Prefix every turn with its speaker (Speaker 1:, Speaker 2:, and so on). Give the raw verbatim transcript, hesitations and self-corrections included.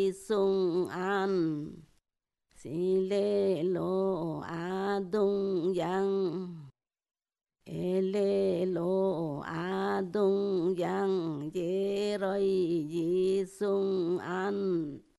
Speaker 1: sung an si lê lô a dung yang e lê lô a dung yang dê rơi di sung an